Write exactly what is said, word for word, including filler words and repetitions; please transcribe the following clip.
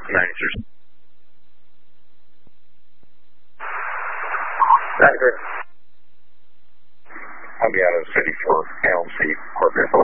ninety-three. ninety-three. I'll be out of the city for L M C corporate.